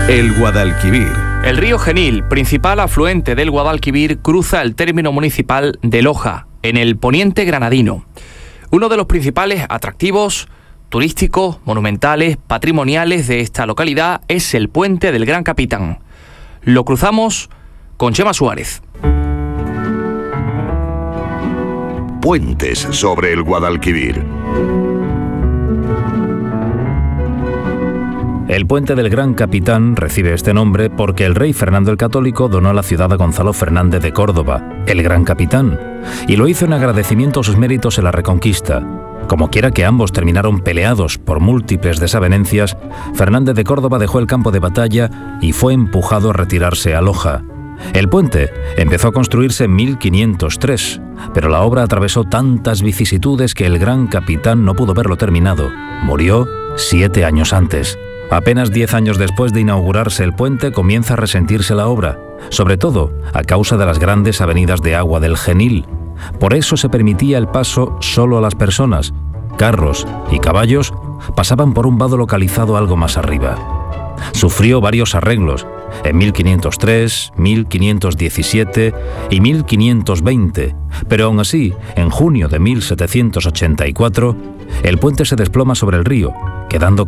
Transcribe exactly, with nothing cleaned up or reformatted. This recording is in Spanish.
El Guadalquivir. El río Genil, principal afluente del Guadalquivir, cruza el término municipal de Loja, en el poniente granadino. Uno de los principales atractivos turísticos, monumentales, patrimoniales de esta localidad es el puente del Gran Capitán. Lo cruzamos con Chema Suárez. Puentes sobre el Guadalquivir. El puente del Gran Capitán recibe este nombre porque el rey Fernando el Católico donó la ciudad a Gonzalo Fernández de Córdoba, el Gran Capitán, y lo hizo en agradecimiento a sus méritos en la Reconquista. Como quiera que ambos terminaron peleados por múltiples desavenencias, Fernández de Córdoba dejó el campo de batalla y fue empujado a retirarse a Loja. El puente empezó a construirse en mil quinientos tres, pero la obra atravesó tantas vicisitudes que el Gran Capitán no pudo verlo terminado. Murió siete años antes. Apenas diez años después de inaugurarse el puente comienza a resentirse la obra, sobre todo a causa de las grandes avenidas de agua del Genil. Por eso se permitía el paso solo a las personas. Carros y caballos pasaban por un vado localizado algo más arriba. Sufrió varios arreglos, en mil quinientos tres, mil quinientos diecisiete y mil quinientos veinte, pero aún así, en junio de mil setecientos ochenta y cuatro, el puente se desploma sobre el río, quedando